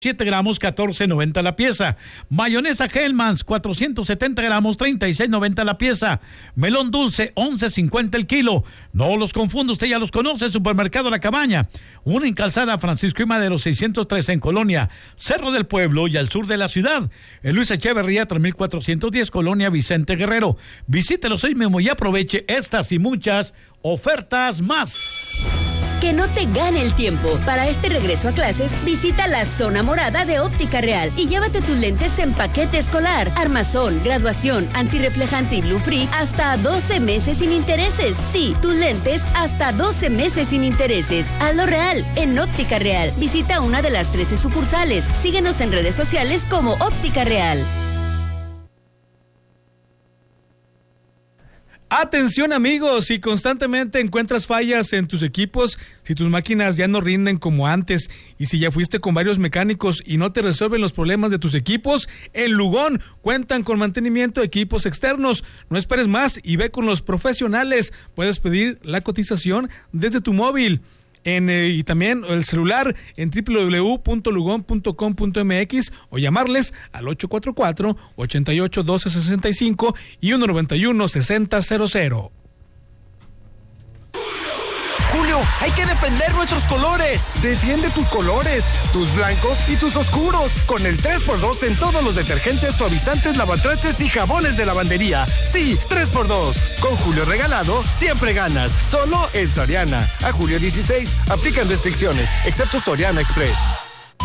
7 gramos, 14.90 la pieza. Mayonesa Hellmann's, 470 gramos, 36.90 la pieza. Melón dulce, 11.50 el kilo. No los confunda, usted ya los conoce. Supermercado La Cabaña, una en Calzada Francisco y Madero 613 en Colonia Cerro del Pueblo y al sur de la ciudad. En Luis Echeverría 3410 Colonia Vicente Guerrero. Visítelos hoy mismo y aproveche estas y muchas ofertas más. Que no te gane el tiempo. Para este regreso a clases, visita la zona morada de Óptica Real y llévate tus lentes en paquete escolar, armazón, graduación, antirreflejante y Blue Free hasta 12 meses sin intereses. Sí, tus lentes hasta 12 meses sin intereses. Hazlo real en Óptica Real. Visita una de las 13 sucursales. Síguenos en redes sociales como Óptica Real. Atención amigos, si constantemente encuentras fallas en tus equipos, si tus máquinas ya no rinden como antes y si ya fuiste con varios mecánicos y no te resuelven los problemas de tus equipos, en Lugón cuentan con mantenimiento de equipos externos. No esperes más y ve con los profesionales. Puedes pedir la cotización desde tu móvil. Y también el celular en www.lugon.com.mx o llamarles al 844-881265 y 191-6000. Julio, hay que defender nuestros colores. Defiende tus colores, tus blancos y tus oscuros, con el 3x2 en todos los detergentes, suavizantes, lavatrastes y jabones de lavandería. Sí, 3x2. Con Julio regalado, siempre ganas. Solo en Soriana. A julio 16, aplican restricciones, excepto Soriana Express.